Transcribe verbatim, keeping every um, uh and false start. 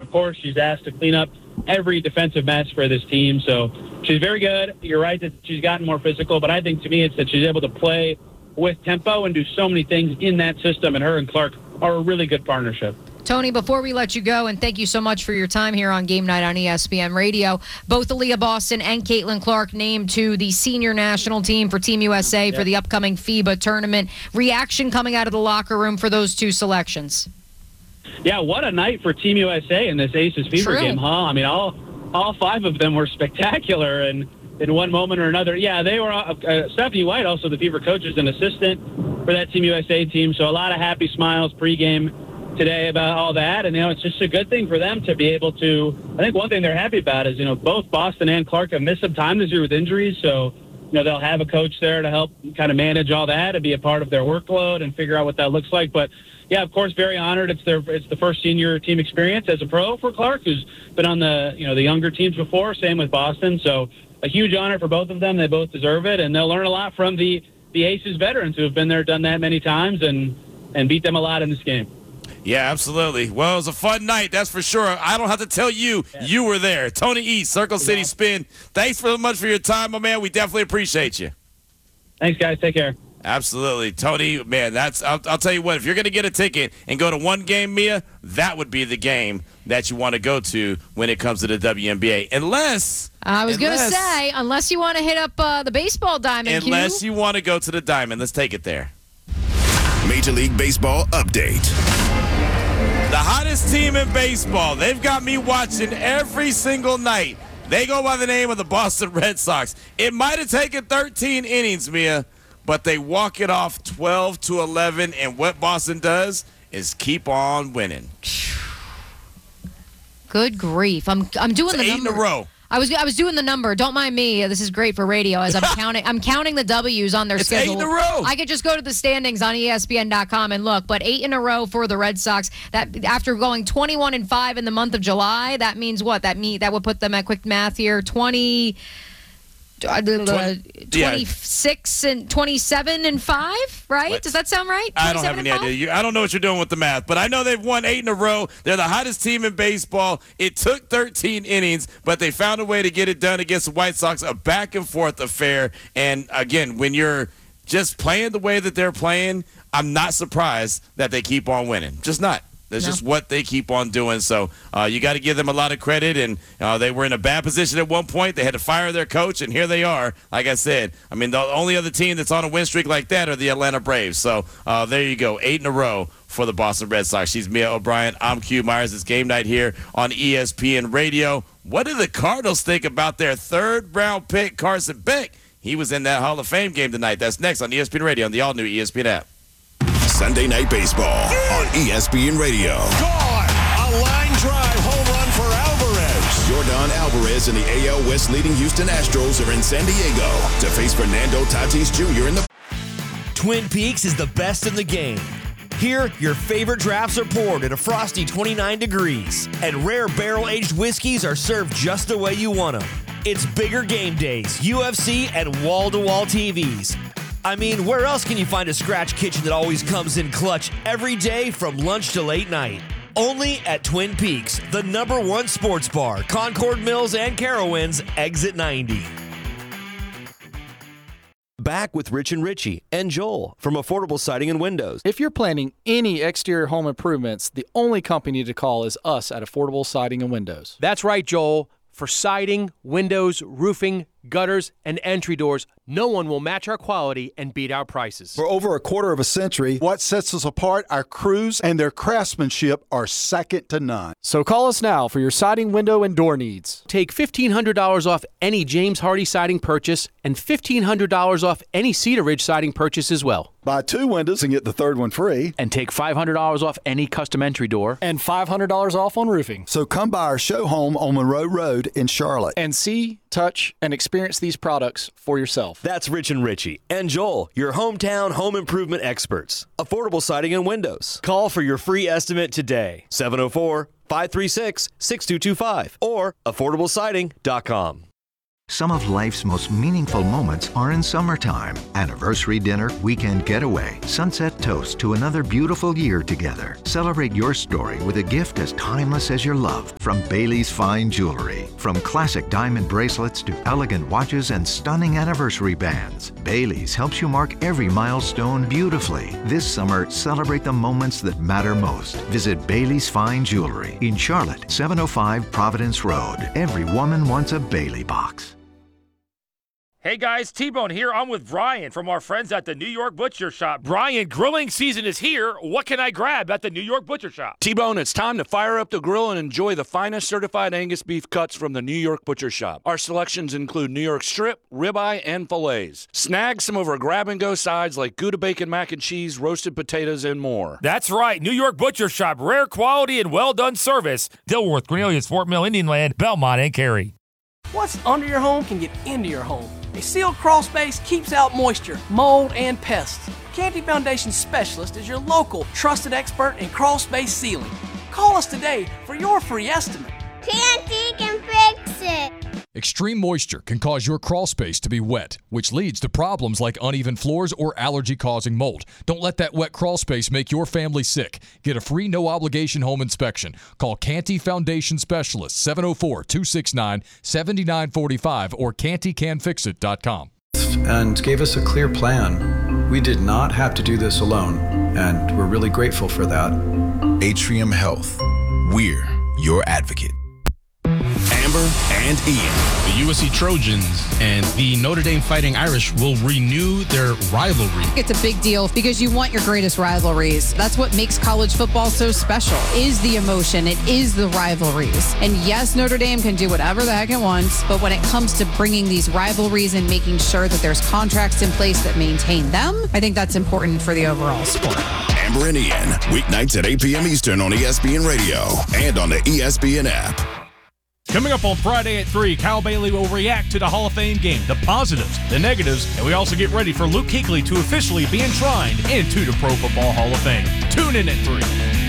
of course, she's asked to clean up every defensive mess for this team. So she's very good. You're right that she's gotten more physical, but I think to me it's that she's able to play with tempo and do so many things in that system, and her and Clark are a really good partnership. Tony, before we let you go, and thank you so much for your time here on Game Night on E S P N Radio, both Aaliyah Boston and Caitlin Clark named to the senior national team for Team U S A yep. for the upcoming FIBA tournament. Reaction coming out of the locker room for those two selections? Yeah, what a night for Team U S A in this Aces FIBA True. game, huh? I mean, all all five of them were spectacular, and in one moment or another, yeah, they were. Uh, uh, Stephanie White, also the FIBA coach, is an assistant for that Team U S A team, so a lot of happy smiles pregame today about all that, and you know it's just a good thing for them to be able to. I think one thing they're happy about is you know both Boston and Clark have missed some time this year with injuries, so you know they'll have a coach there to help kind of manage all that and be a part of their workload and figure out what that looks like. But yeah, of course, very honored. It's their it's the first senior team experience as a pro for Clark, who's been on the you know the younger teams before. Same with Boston, so a huge honor for both of them. They both deserve it, and they'll learn a lot from the the Aces veterans who have been there, done that many times, and and beat them a lot in this game. Yeah, absolutely. Well, it was a fun night, that's for sure. I don't have to tell you, yeah. you were there. Tony East, Circle City Spin. Thanks so much for your time, my man. We definitely appreciate you. Thanks, guys. Take care. Absolutely. Tony, man, that's I'll, I'll tell you what, if you're going to get a ticket and go to one game, Mia, that would be the game that you want to go to when it comes to the W N B A. Unless... I was going to say, unless you want to hit up uh, the baseball diamond. Unless Q. you want to go to the diamond. Let's take it there. Major League Baseball update. The hottest team in baseball. They've got me watching every single night. They go by the name of the Boston Red Sox. It might have taken thirteen innings, Mia, but they walk it off twelve to eleven, and what Boston does is keep on winning. Good grief. I'm I'm doing it's the eight number. in a row. I was I was doing the number. Don't mind me. This is great for radio as I'm counting I'm counting the W's on their it's schedule. Eight in a row. I could just go to the standings on E S P N dot com and look, but eight in a row for the Red Sox. That after going twenty-one and five in the month of July, that means what? That mean that would put them at quick math here twenty Uh, twenty-six yeah. and twenty-seven and five, right? What? Does that sound right? I don't have any idea. You, I don't know what you're doing with the math, but I know they've won eight in a row. They're the hottest team in baseball. It took thirteen innings, but they found a way to get it done against the White Sox, a back and forth affair. And again, when you're just playing the way that they're playing, I'm not surprised that they keep on winning. Just not. That's no. just what they keep on doing. So uh, you got to give them a lot of credit. And uh, they were in a bad position at one point. They had to fire their coach, and here they are. Like I said, I mean, the only other team that's on a win streak like that are the Atlanta Braves. So uh, there you go, eight in a row for the Boston Red Sox. She's Mia O'Brien. I'm Q Myers. It's game night here on E S P N Radio. What do the Cardinals think about their third-round pick, Carson Beck? He was in that Hall of Fame game tonight. That's next on E S P N Radio on the all-new E S P N app. Sunday Night Baseball on E S P N Radio. Gone! A line drive home run for Alvarez. Yordan Alvarez and the A L West leading Houston Astros are in San Diego to face Fernando Tatis Junior in the... Twin Peaks is the best in the game. Here, your favorite drafts are poured at a frosty twenty-nine degrees, and rare barrel-aged whiskeys are served just the way you want them. It's bigger game days, U F C, and wall-to-wall T Vs. I mean, where else can you find a scratch kitchen that always comes in clutch every day from lunch to late night? Only at Twin Peaks, the number one sports bar, Concord Mills and Carowinds, exit ninety. Back with Rich and Richie and Joel from Affordable Siding and Windows. If you're planning any exterior home improvements, the only company to call is us at Affordable Siding and Windows. That's right, Joel. For siding, windows, roofing, gutters, and entry doors, no one will match our quality and beat our prices. For over a quarter of a century, what sets us apart, our crews and their craftsmanship are second to none. So call us now for your siding, window, and door needs. Take fifteen hundred dollars off any James Hardy siding purchase and fifteen hundred dollars off any Cedar Ridge siding purchase as well. Buy two windows and get the third one free. And take five hundred dollars off any custom entry door. And five hundred dollars off on roofing. So come by our show home on Monroe Road in Charlotte. And see, touch, and experience these products for yourself. That's Rich and Richie and Joel, your hometown home improvement experts. Affordable Siding and Windows. Call for your free estimate today. seven oh four, five three six, six two two five or affordable siding dot com. Some of life's most meaningful moments are in summertime. Anniversary dinner, weekend getaway, sunset toast to another beautiful year together. Celebrate your story with a gift as timeless as your love from Bailey's Fine Jewelry. From classic diamond bracelets to elegant watches and stunning anniversary bands, Bailey's helps you mark every milestone beautifully. This summer, celebrate the moments that matter most. Visit Bailey's Fine Jewelry in Charlotte, seven oh five Providence Road. Every woman wants a Bailey box. Hey guys, T-Bone here. I'm with Brian from our friends at the New York Butcher Shop. Brian, grilling season is here. What can I grab at the New York Butcher Shop? T-Bone, it's time to fire up the grill and enjoy the finest certified Angus beef cuts from the New York Butcher Shop. Our selections include New York strip, ribeye, and fillets. Snag some of our grab-and-go sides like Gouda bacon mac and cheese, roasted potatoes, and more. That's right, New York Butcher Shop. Rare quality and well-done service. Dilworth, Cornelius, Fort Mill, Indian Land, Belmont, and Cary. What's under your home can get into your home. A sealed crawl space keeps out moisture, mold, and pests. Canty Foundation Specialist is your local trusted expert in crawl space sealing. Call us today for your free estimate. Canty can fix it. Extreme moisture can cause your crawl space to be wet, which leads to problems like uneven floors or allergy-causing mold. Don't let that wet crawl space make your family sick. Get a free no-obligation home inspection. Call Canty Foundation Specialist, seven oh four, two six nine, seven nine four five or canty can fix it dot com. And gave us a clear plan. We did not have to do this alone, and we're really grateful for that. Atrium Health. We're your advocate. Amber and Ian. The U S C Trojans and the Notre Dame Fighting Irish will renew their rivalry. It's a big deal because you want your greatest rivalries. That's what makes college football so special, is the emotion. It is the rivalries. And yes, Notre Dame can do whatever the heck it wants, but when it comes to bringing these rivalries and making sure that there's contracts in place that maintain them, I think that's important for the overall sport. Amber and Ian, weeknights at eight p.m. Eastern on E S P N Radio and on the E S P N app. Coming up on Friday at three, Kyle Bailey will react to the Hall of Fame game, the positives, the negatives, and we also get ready for Luke Kuechly to officially be enshrined into the Pro Football Hall of Fame. Tune in at three.